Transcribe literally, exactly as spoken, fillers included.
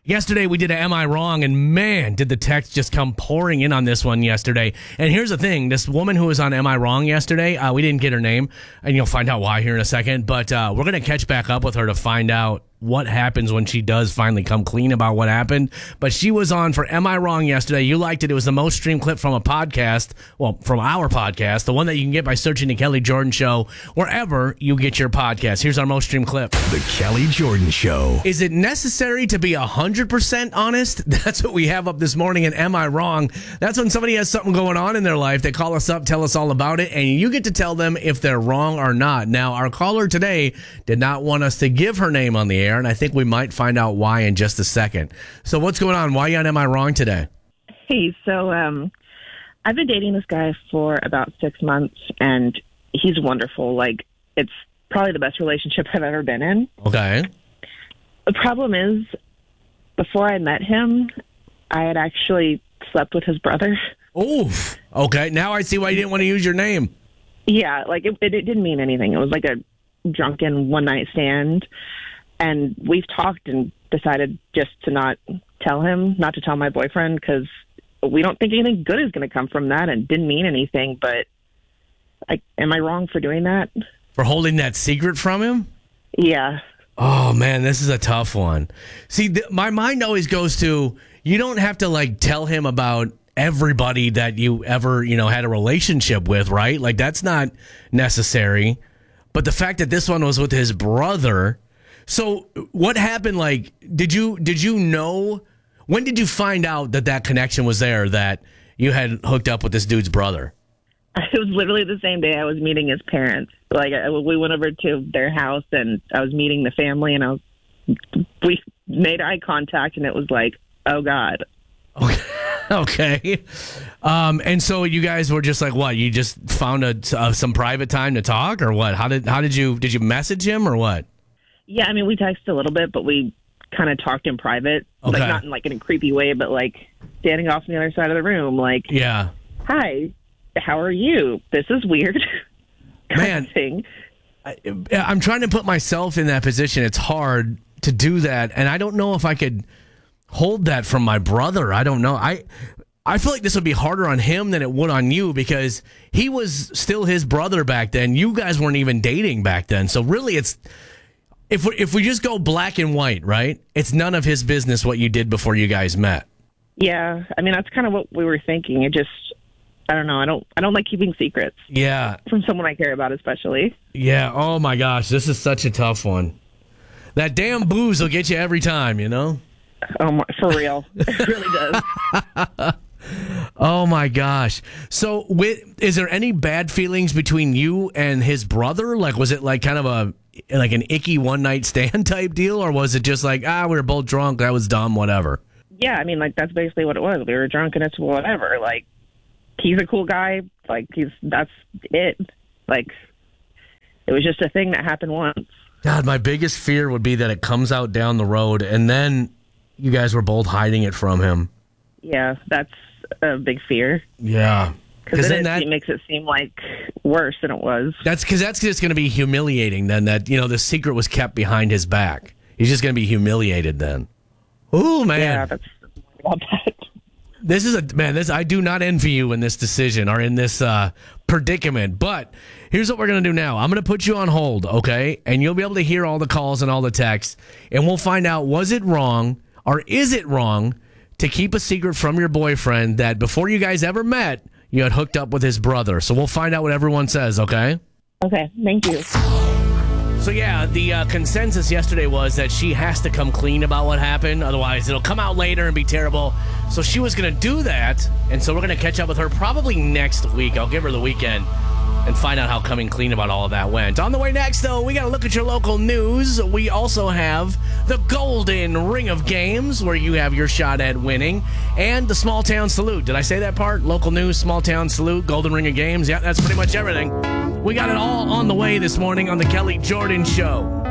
Yesterday, we did a Am I Wrong? And man, did the text just come pouring in on this one yesterday. And here's the thing. This woman who was on Am I Wrong yesterday, uh, we didn't get her name. And you'll find out why here in a second. But uh, we're going to catch back up with her to find out what happens when she does finally come clean about what happened. But she was on for Am I Wrong yesterday. You liked it. It was the most streamed clip from a podcast. Well, from our podcast. The one that you can get by searching The Kelly Jordan Show wherever you get your podcast. Here's our most streamed clip. The Kelly Jordan Show. Is it necessary to be one hundred percent honest? That's what we have up this morning in Am I Wrong? That's when somebody has something going on in their life. They call us up, tell us all about it, and you get to tell them if they're wrong or not. Now, our caller today did not want us to give her name on the air, and I think we might find out why in just a second. So what's going on? Why are you on Am I Wrong today? Hey, so um, I've been dating this guy for about six months, and he's wonderful. Like, it's probably the best relationship I've ever been in. Okay. The problem is, before I met him, I had actually slept with his brother. Oof. Okay. Now I see why you didn't want to use your name. Yeah, like, it, it, it didn't mean anything. It was like a drunken one-night stand. And we've talked and decided just to not tell him, not to tell my boyfriend, because we don't think anything good is going to come from that, and didn't mean anything. But I, am I wrong for doing that? For holding that secret from him? Yeah. Oh, man, this is a tough one. See, th- my mind always goes to, you don't have to, like, tell him about everybody that you ever, you know, had a relationship with, right? Like, that's not necessary. But the fact that this one was with his brother... So what happened? Like, did you did you know? When did you find out that that connection was there? That you had hooked up with this dude's brother? It was literally the same day I was meeting his parents. Like, I, we went over to their house, and I was meeting the family, and I was we made eye contact, and it was like, oh God. Okay. Okay. Um, and so you guys were just like, what? You just found a, uh, some private time to talk, or what? How did how did you did you message him, or what? Yeah, I mean, we texted a little bit, but we kind of talked in private. Okay. Like, not in, like, in a creepy way, but, like, standing off on the other side of the room, like, yeah. Hi, how are you? This is weird. Man, thing. I, I'm trying to put myself in that position. It's hard to do that, and I don't know if I could hold that from my brother. I don't know. I I feel like this would be harder on him than it would on you, because he was still his brother back then. You guys weren't even dating back then. So really, it's... If we, if we just go black and white, right? It's none of his business what you did before you guys met. Yeah, I mean, that's kind of what we were thinking. It just, I don't know. I don't I don't like keeping secrets. Yeah. From someone I care about, especially. Yeah. Oh, my gosh. This is such a tough one. That damn booze will get you every time, you know? Oh, my, for real. It really does. Oh, my gosh. So with, is there any bad feelings between you and his brother? Like, was it like kind of a... like an icky one-night stand type deal, or was it just like, ah, we were both drunk, that was dumb, whatever? Yeah, I mean, like, that's basically what it was. We were drunk, and it's whatever. Like, he's a cool guy. Like, he's that's it. Like, it was just a thing that happened once. God, my biggest fear would be that it comes out down the road, and then you guys were both hiding it from him. Yeah, that's a big fear. Yeah. Because then, then it, that it makes it seem like worse than it was. That's because that's just going to be humiliating then, that, you know, the secret was kept behind his back. He's just going to be humiliated then. Ooh, man. Yeah, that's about that. This is a, man, this, I do not envy you in this decision or in this uh, predicament. But here's what we're going to do now. I'm going to put you on hold, okay? And you'll be able to hear all the calls and all the texts. And we'll find out, was it wrong or is it wrong to keep a secret from your boyfriend that before you guys ever met, you had hooked up with his brother. So we'll find out what everyone says, okay? Okay, thank you. So, yeah, the uh, consensus yesterday was that she has to come clean about what happened. Otherwise, it'll come out later and be terrible. So she was going to do that. And so we're going to catch up with her probably next week. I'll give her the weekend and find out how coming clean about all of that went. On the way next, though, we got to look at your local news. We also have the Golden Ring of Games, where you have your shot at winning, and the Small Town Salute. Did I say that part? Local news, Small Town Salute, Golden Ring of Games. Yeah, that's pretty much everything. We got it all on the way this morning on the Kelly Jordan Show.